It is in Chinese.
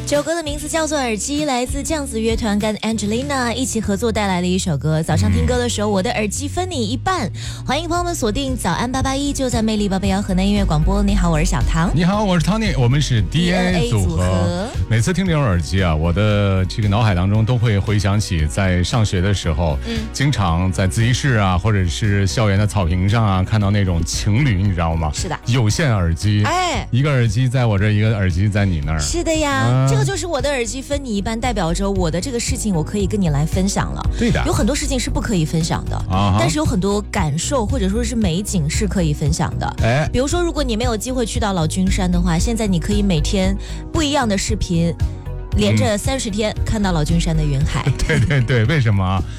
这首歌的名字叫做《耳机》，来自酱子乐团跟 Angelina 一起合作带来的一首歌。早上听歌的时候，我的耳机分你一半。欢迎朋友们锁定早安881，就在魅力881河南音乐广播。你好，我是小唐。 你好，我是 Tony， 我们是 DNA 组合。每次听这种耳机啊，我的这个脑海当中都会回想起在上学的时候，经常在自习室啊，或者是校园的草坪上啊，看到那种情侣，你知道吗？ 是的， 有线耳机，一个耳机在我这，一个耳机在你那儿。 是的呀，这个就是我的耳机分你一半，代表着我的这个事情我可以跟你来分享了。 对的， 有很多事情是不可以分享的，但是有很多感受或者说是美景是可以分享的。比如说如果你没有机会去到老君山的话，现在你可以每天不一样的视频，连着30天看到老君山的云海。 对对对，为什么？